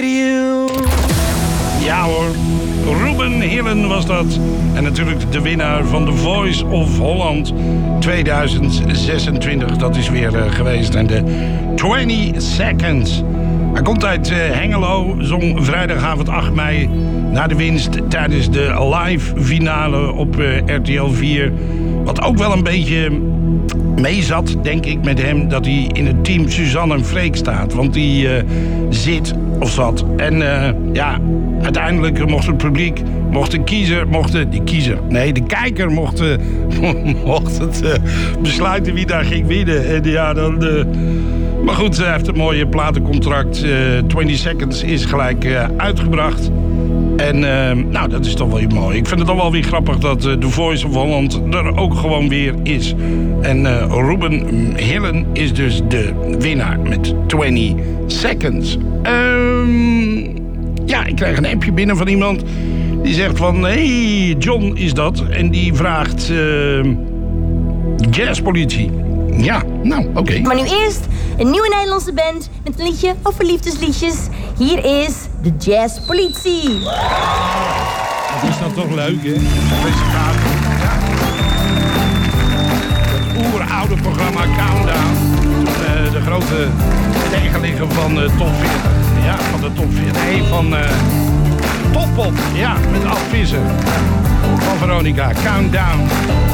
Ja hoor, Ruben Hillen was dat. En natuurlijk de winnaar van The Voice of Holland 2026. Dat is weer geweest. En de 20 Seconds. Hij komt uit Hengelo, zong vrijdagavond 8 mei... na de winst tijdens de live finale op RTL 4. Wat ook wel een beetje mee zat, denk ik, met hem... dat hij in het team Suzanne en Freek staat. Want die zit of zat. En ja, uiteindelijk mocht het publiek... de kijker mocht het besluiten wie daar ging winnen. En ja, dan... maar goed, hij heeft een mooie platencontract. 20 Seconds is gelijk uitgebracht. En nou, dat is toch wel mooi. Ik vind het toch wel weer grappig dat The Voice of Holland er ook gewoon weer is. En Ruben Hillen is dus de winnaar met 20 Seconds. Ja, ik krijg een appje binnen van iemand die zegt van... Hey, John is dat. En die vraagt... Jazzpolitie. Ja, nou, oké. Maar nu eerst een nieuwe Nederlandse band met een liedje over liefdesliedjes. Hier is de Jazzpolitie. Wat is dat toch leuk, hè? Presentatie. Ja. Het oeroude programma Countdown. De grote tegenligger van Top 40. Ja, van de Top 40. Nee, van Toppop. Ja, met Ad Visser. Van Veronica. Countdown.